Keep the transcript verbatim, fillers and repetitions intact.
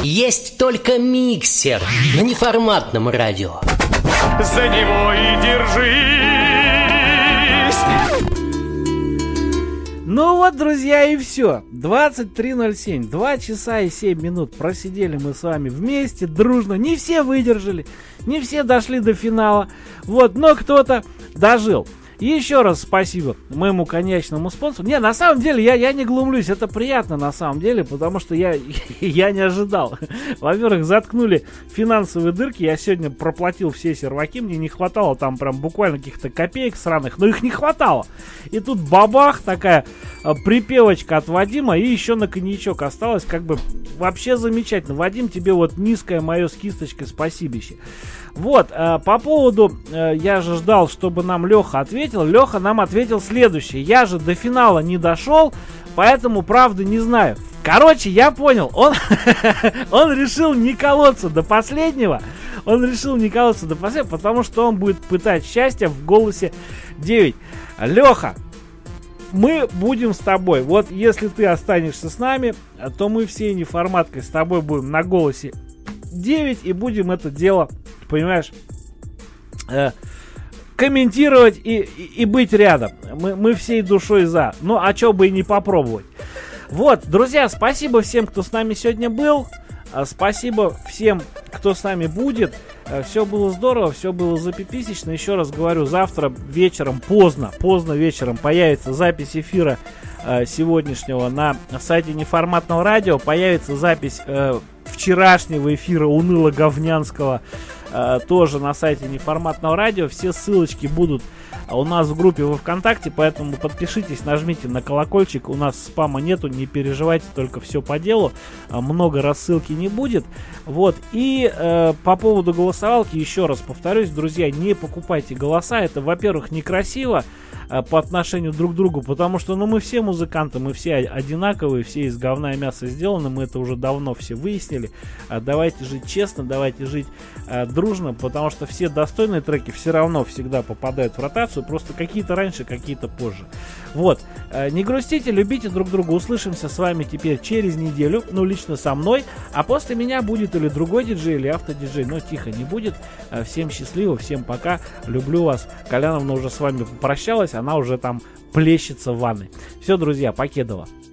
Есть только миксер на неформатном радио. За него и держись. Ну вот, друзья, и все. двадцать три ноль семь. два часа и семь минут просидели мы с вами вместе, дружно. Не все выдержали, не все дошли до финала. Вот, но кто-то дожил. И еще раз спасибо моему конечному спонсору. Не, на самом деле, я, я не глумлюсь, это приятно на самом деле, потому что я, я не ожидал. Во-первых, заткнули финансовые дырки, я сегодня проплатил все серваки, мне не хватало там прям буквально каких-то копеек сраных, но их не хватало. И тут бабах, такая а, припевочка от Вадима, и еще на коньячок осталось, как бы вообще замечательно. Вадим, тебе вот низкое мое с кисточкой спасибище. Вот, э, по поводу, э, я же ждал, чтобы нам Леха ответил. Леха нам ответил следующее. Я же до финала не дошел, поэтому правды не знаю. Короче, я понял, он, он решил не колоться до последнего. Он решил не колоться до последнего, потому что он будет пытать счастье в голосе девять. Леха, мы будем с тобой. Вот если ты останешься с нами, то мы всей неформаткой с тобой будем на голосе девять и будем это дело, понимаешь, э, комментировать и, и, и быть рядом. Мы, мы всей душой за. Ну, а чё бы и не попробовать. Вот, друзья, спасибо всем, кто с нами сегодня был. Спасибо всем, кто с нами будет. Все было здорово, все было запиписечно. Еще раз говорю, завтра вечером, поздно, поздно вечером появится запись эфира э, сегодняшнего на сайте неформатного радио. Появится запись э, вчерашнего эфира уныло-говнянского э, тоже на сайте неформатного радио. Все ссылочки будут у нас в группе во ВКонтакте, поэтому подпишитесь, нажмите на колокольчик. У нас спама нету, не переживайте, только все по делу. Много рассылки не будет. Вот. И э, по поводу голосовалки, еще раз повторюсь, друзья, не покупайте голоса. Это, во-первых, некрасиво э, по отношению друг к другу, потому что, ну, мы все музыканты, мы все одинаковые, все из говна и мяса сделаны, мы это уже давно все выяснили. Э, давайте жить честно, давайте жить э, дружно, потому что все достойные треки все равно всегда попадают в ротацию, просто какие-то раньше, какие-то позже. Вот. Э, не грустите, любите друг друга. Услышимся с вами теперь через неделю, ну, лично со мной, а после меня будет или другой диджей, или автодиджей, но тихо не будет. Э, всем счастливо, всем пока, люблю вас. Коляновна уже с вами попрощалась, она уже там плещется в ванной. Все, друзья, покедова.